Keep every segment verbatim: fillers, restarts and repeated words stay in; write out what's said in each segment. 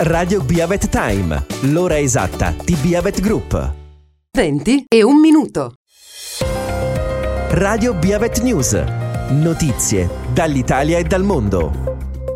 Radio Biavet Time, l'ora esatta di Biavet Group. venti e un minuto. Radio Biavet News, notizie dall'Italia e dal mondo.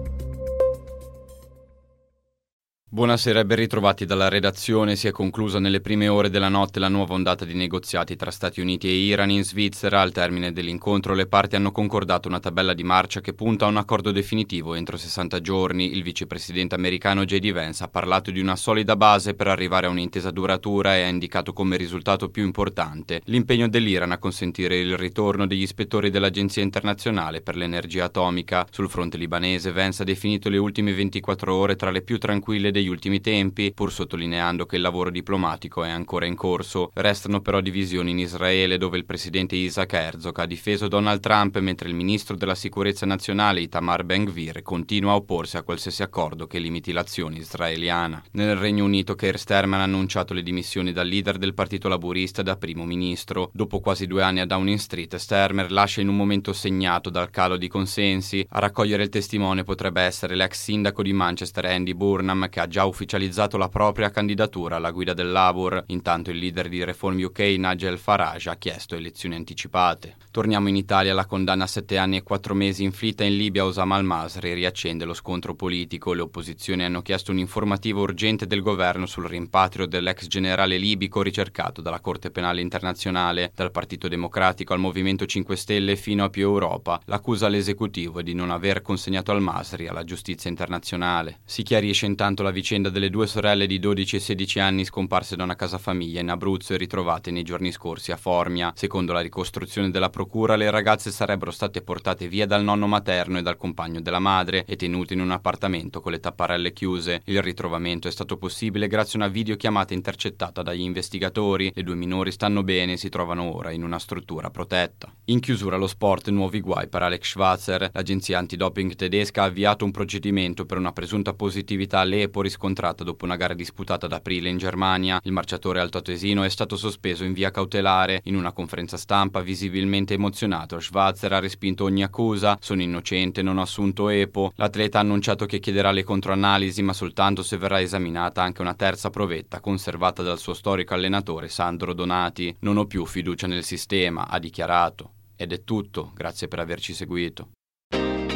Buonasera e ben ritrovati dalla redazione. Si è conclusa nelle prime ore della notte la nuova ondata di negoziati tra Stati Uniti e Iran in Svizzera. Al termine dell'incontro le parti hanno concordato una tabella di marcia che punta a un accordo definitivo entro sessanta giorni. Il vicepresidente americano J D Vance ha parlato di una solida base per arrivare a un'intesa duratura e ha indicato come risultato più importante l'impegno dell'Iran a consentire il ritorno degli ispettori dell'Agenzia internazionale per l'energia atomica. Sul fronte libanese Vance ha definito le ultime ventiquattro ore tra le più tranquille degli ultimi tempi, pur sottolineando che il lavoro diplomatico è ancora in corso. Restano però divisioni in Israele, dove il presidente Isaac Herzog ha difeso Donald Trump, mentre il ministro della sicurezza nazionale Itamar Ben-Gvir continua a opporsi a qualsiasi accordo che limiti l'azione israeliana. Nel Regno Unito Keir Starmer ha annunciato le dimissioni dal leader del partito laburista da primo ministro. Dopo quasi due anni a Downing Street, Starmer lascia in un momento segnato dal calo di consensi. A raccogliere il testimone potrebbe essere l'ex sindaco di Manchester Andy Burnham, che ha già ufficializzato la propria candidatura alla guida del Labour. Intanto il leader di Reform U K Nigel Farage ha chiesto elezioni anticipate. Torniamo in Italia. La condanna a sette anni e quattro mesi inflitta in Libia a Osama al-Masri riaccende lo scontro politico. Le opposizioni hanno chiesto un'informativa urgente del governo sul rimpatrio dell'ex generale libico ricercato dalla Corte Penale Internazionale. Dal Partito Democratico al Movimento cinque Stelle fino a Più Europa, l'accusa all'esecutivo è di non aver consegnato al-Masri alla giustizia internazionale. Si chiarisce intanto la vicenda delle due sorelle di dodici e sedici anni scomparse da una casa famiglia in Abruzzo e ritrovate nei giorni scorsi a Formia. Secondo la ricostruzione della procura, le ragazze sarebbero state portate via dal nonno materno e dal compagno della madre e tenute in un appartamento con le tapparelle chiuse. Il ritrovamento è stato possibile grazie a una videochiamata intercettata dagli investigatori. Le due minori stanno bene e si trovano ora in una struttura protetta. In chiusura lo sport, nuovi guai per Alex Schwarzer. L'agenzia antidoping tedesca ha avviato un procedimento per una presunta positività all'EPO riscontrata dopo una gara disputata ad aprile in Germania. Il marciatore altoatesino è stato sospeso in via cautelare. In una conferenza stampa visibilmente emozionato, Schwarzer ha respinto ogni accusa. Sono innocente, non ho assunto EPO. L'atleta ha annunciato che chiederà le controanalisi, ma soltanto se verrà esaminata anche una terza provetta conservata dal suo storico allenatore Sandro Donati. Non ho più fiducia nel sistema, ha dichiarato. Ed è tutto, grazie per averci seguito.